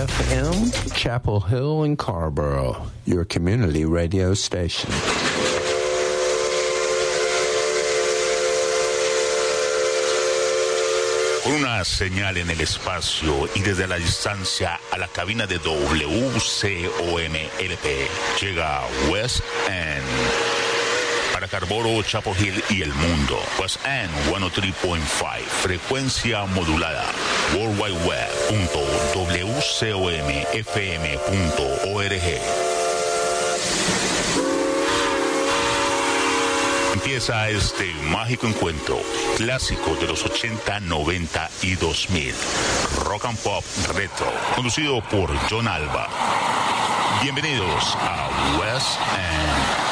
FM, Chapel Hill and Carrboro, your community radio station. Con una señal en el espacio y desde la distancia a la cabina de WCOM-LP llega West End. Para Carrboro, Chapel Hill y el mundo. West End 103.5, frecuencia modulada. worldwideweb.wcomfm.org. Empieza este mágico encuentro clásico de los 80, 90 y 2000. Rock and Pop Retro, conducido por John Alba. Bienvenidos a West End.